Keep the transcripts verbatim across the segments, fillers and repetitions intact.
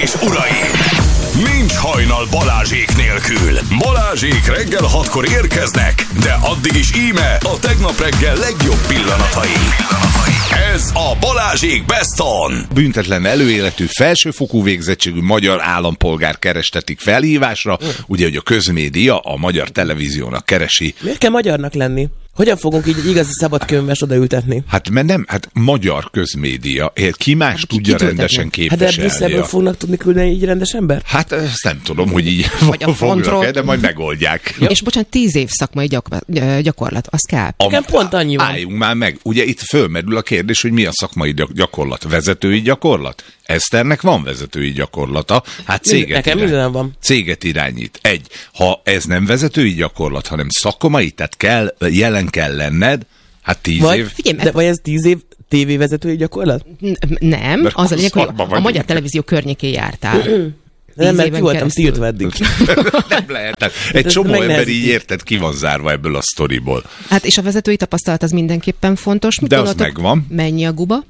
és uraim! Nincs hajnal Balázsék nélkül. Balázsék reggel hatkor érkeznek, de addig is íme a tegnap reggel legjobb pillanatai. Ez a Balázsék Best On. Büntetlen előéletű, felsőfokú végzettségű magyar állampolgár kerestetik felhívásra. Mm. Ugye, hogy a közmédia a magyar televíziónak keresi. Miért kell magyarnak lenni? Hogyan fogunk így egy igazi szabadkönyves odaültetni? Hát mert nem, hát magyar közmédia. Ki más hát, tudja ki rendesen képviselni? Hát de Brüsszelből fognak tudni küldeni így rendes ember? Hát ezt nem tudom, hogy így fognak, de majd megoldják. Ja. És bocsánat, tíz év szakmai gyakorlat, gyakorlat, az kell. Igen, pont annyi van. Álljunk már meg. Ugye itt fölmerül a kérdés, hogy mi a szakmai gyakorlat? Vezetői gyakorlat? Eszternek van vezetői gyakorlata, hát céget, Nekem irány, van. céget irányít. Egy, ha ez nem vezetői gyakorlat, hanem szakmai, tehát kell, jelen kell lenned, hát tíz vagy, év. Figyelj, de vagy ez tíz év tévévezetői gyakorlat? Nem, mert az a lényeg, hogy a, a magyar televízió környékén jártál. Nem, mert ki voltam tiltva eddig. Nem lehet. Egy ez csomó ember így érted, ki van zárva ebből a sztoriból. Hát és a vezetői tapasztalat az mindenképpen fontos. Mit de az gondoltok, megvan. Mennyi a guba?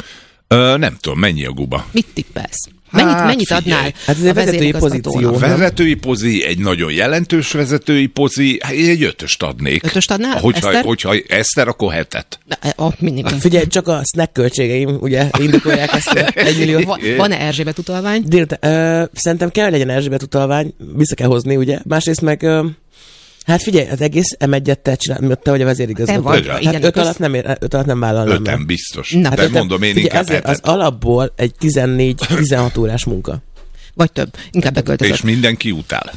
Ö, nem tudom, mennyi a guba. Mit tippelsz? Mennyit, Hát, mennyit figyelj. adnál Hát ez egy vezetői pozíció. Vezetői pozi, egy nagyon jelentős vezetői pozi, hát egy ötöst adnék. Ötöst adnál? Hogyha, Eszter? hogyha Eszter, akkor hetet. Oh, mindig. Figyelj, csak a snack költségeim, ugye, indokolják ezt egy milliót. Va, van-e Erzsébet utalvány? Délután, ö, szerintem kell, hogy legyen Erzsébet utalvány, vissza kell hozni, ugye. Másrészt meg... Ö, Hát figyelj, az egész em egyet te csinálod, te vagy a vezérigazgató. Te vagy, hát igen, öt köz... alatt nem, ér, öt alatt nem vállalnám. Öten biztos. Na, de hát mondom én figyelj, inkább ezért hetet. az alapból egy tizennégy-tizenhat órás munka. Vagy több. Inkább beköltözött. És mindenki utál.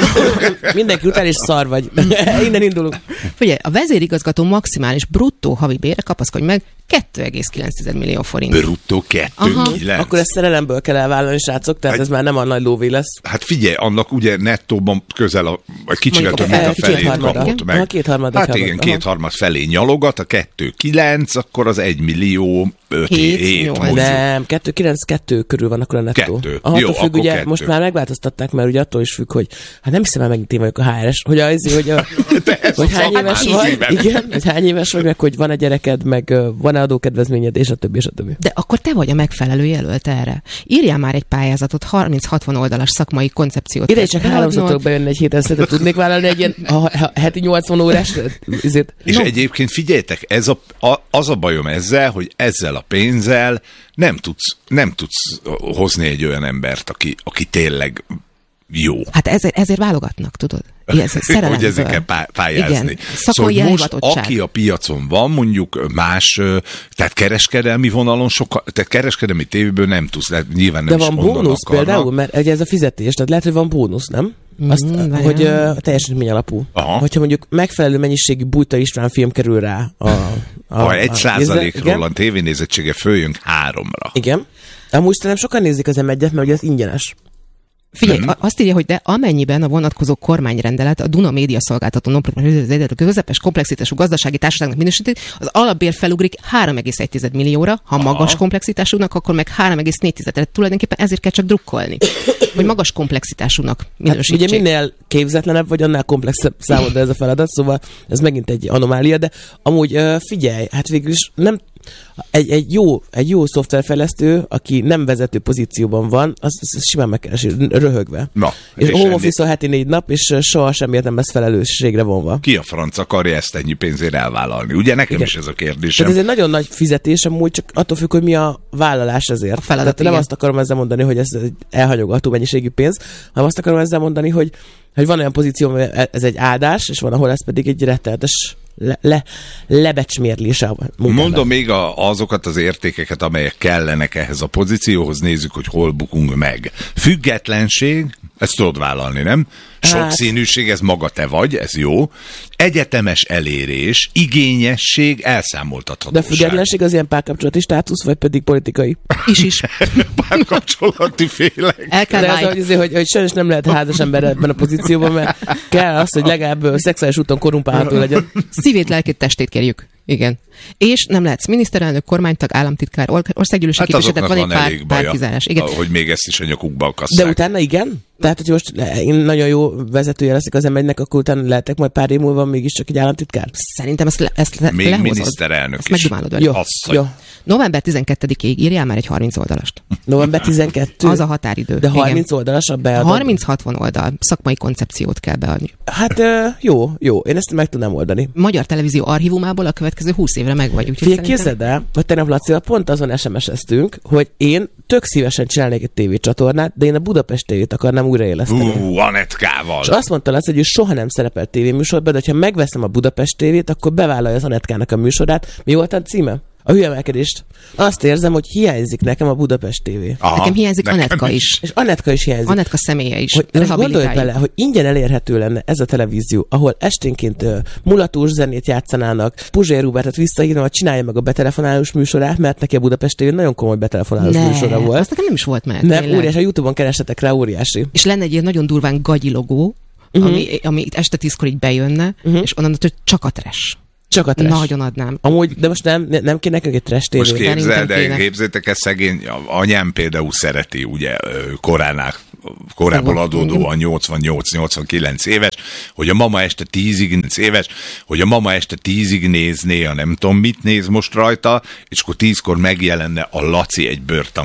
Mindenki utál, és szar vagy. Innen indulunk. Figyelj, a vezérigazgató maximális bruttó havi bére, kapaszkodj meg, kettő egész kilenc millió forint. Bruttó kettő kilenc. Akkor ezt szerelemből kell elvállalni, srácok, tehát hát, ez már nem a nagy lóvé lesz. Hát figyelj, annak ugye nettóban közel a, vagy kicsivel több, mint a felét kapott meg. A kétharmad. Hát igen, kétharmad felé nyalogat, a kettő kilenc, akkor az egy millió öt hét. Nem, kettő kilenc kettő körül van akkor a nettó. Kettő. Attól Jó, függ, akkor ugye, kettő. most már megváltoztatták, mert ugye attól is függ, hogy hát nem hiszem, hogy megint én vagyok a há er es, hogy, az, hogy, a, hogy hány éves vagy, igen, hogy hány éves vagy, meg hogy van-e gyereked, meg van-e adókedvezményed, és a többi, és a többi. De akkor te vagy a megfelelő jelölt erre. Írjál már egy pályázatot, harminc-hatvan oldalas szakmai koncepciót. Ide csak háromszor tudok bejönni egy héten, szerintem tudnék vállalni egy ilyen a, a, heti nyolcvan órás izét. És No. egyébként figyeljetek, ez a, a, az a bajom ezzel, hogy ezzel a pénzzel nem tudsz, nem tudsz hozni egy olyan embert, aki, aki tényleg jó. Hát ezért, ezért válogatnak, tudod? Ez hogy ezért kell pá- pályázni. Igen. Szakmai szóval most, elhivatottság. aki a piacon van, mondjuk más, tehát kereskedelmi vonalon, sokkal, tehát kereskedelmi tévéből nem tudsz, lehet, nyilván nem de is van onnan bónusz akarnak. például, mert ugye ez a fizetés, tehát lehet, hogy van bónusz, nem? Azt, Mm, hogy uh, teljesítmény alapú. Aha. Hogyha mondjuk megfelelő mennyiségű Bújta István film kerül rá a... a Ha egy a- százalékról igen? a tévénézettsége följön háromra. Igen. Amúgy szerintem sokan nézik az em egyet, mert ugye ez ingyenes. Figyelj, Nem. a- azt írja, hogy de amennyiben a vonatkozó kormányrendelet a Duna média szolgáltató non-profit közepes komplexitású gazdasági társaságnak minősíti, az alapbér felugrik három egész egy millióra, ha magas komplexitásúnak, akkor meg három egész négy. Tehát tulajdonképpen ezért kell csak drukkolni, hogy magas komplexitásúnak Hát minősítsék. ugye minél képzetlenebb vagy, annál komplexebb számodra ez a feladat, szóval ez megint egy anomália, de amúgy uh, figyelj, hát végül is nem egy, egy, jó, egy jó szoftverfejlesztő, aki nem vezető pozícióban van, az, az simán megkeresi, röhögve. Na, és és home ennél- office heti négy nap, és soha semmiért nem lesz felelősségre vonva. Ki a franc akarja ezt ennyi pénzért elvállalni? Ugye nekem Igen. is ez a Tehát kérdésem. ez egy nagyon nagy fizetés, amúgy csak attól függ, hogy mi a vállalás ezért. A feladat, Tehát nem igen. azt akarom ezzel mondani, hogy ez egy elhanyogató mennyiségű pénz, hanem azt akarom ezzel mondani, hogy, hogy van olyan pozíció, hogy ez egy áldás, és van, ahol ez pedig egy rettenetes le, le, lebecsmérlése a munkának. Mondom még a, azokat az értékeket, amelyek kellenek ehhez a pozícióhoz, nézzük, hogy hol bukunk meg. Függetlenség, ezt tudod vállalni, nem? Sokszínűség, ez maga te vagy, ez jó. Egyetemes elérés, igényesség, De elszámoltathatóság. a függetlenség az ilyen párkapcsolati státusz, vagy pedig politikai? Is is. Párkapcsolati félek. El kell De az, válni. hogy, hogy, hogy sajnos nem lehet házas ember ebben a pozícióban, mert kell az, hogy legalább szexuális úton korumpálható legyen. Szívét, lelkét, testét kérjük. Igen. És nem lehetsz miniszterelnök, kormánytag, államtitkár, or- országgyűlési Hát képviselő, azoknak tehát van van egy elég pár, baja, pár kizárás. Igen. hogy még ezt is a nyakukba De akasszák. utána igen? Tehát, hogy most én nagyon jó vezetője leszek az em egynek, akkor utána lehetek majd pár év múlva mégiscsak egy államtitkár? Szerintem ezt, le, ezt le, Még lehozod. miniszterelnök ezt is. megdumálod vele. Jó, Asszony. jó. november tizenkettedikéig írjál már egy harminc oldalast. november tizenkettő. Az a határidő. De harminc Igen. oldalas a beadod. harminc-hatvan oldal szakmai koncepciót kell beadni. Hát ö, jó, jó. Én ezt meg tudnám oldani. Magyar Televízió archívumából a következő húsz évre meg vagy. Figyelj, képzeld el, hogy tegnap Lacival pont azon es em es-eztünk, hogy én tök szívesen csinálnék egy tévécsatornát, de én a Budapest tévét akarnám újraéleszteni. Ú, Anetkával. És azt mondta Laci, hogy ő soha nem szerepelt tévéműsorban, de ha megveszem a Budapest tévét, akkor bevállalja az Anetkának a műsorát. Mi volt a címe? A hülyemelkedést. Azt érzem, hogy hiányzik nekem a Budapest tévé. Aha, Nekem hiányzik nekem Anetka is. És Anetka is hiányzik. Anetka személye is. Hogy most gondolj Rehabilitáljuk. bele, hogy ingyen elérhető lenne ez a televízió, ahol esténként uh, mulatós zenét játszanának, Puzsér Róbertet visszahívna, hogy csinálja meg a betelefonálós műsorát, mert neki a Budapest tévén nagyon komoly betelefonálós Ne, műsora volt. azt nekem nem is volt meg. Nem, tényleg. óriási, a YouTube-on keressetek rá, óriási. És lenne egy ilyen nagyon durván gagyi logó, uh-huh. ami, ami itt este tízkor így bejönne, uh-huh. és onnan, hogy csak a trash. Csak a trash. Nagyon adnám. Amúgy, de most nem, nem kéne nekünk egy trash tévé. Most képzeld, Szerintem de kéne. képzétek ezt szegény, anyám például szereti, ugye koránál, korából adódóan nyolcvannyolc-nyolcvankilenc éves, hogy a mama este tízig éves, hogy a mama este tízig nézné, a nem tudom mit néz most rajta, és akkor tízkor megjelenne a Laci egy bőrtan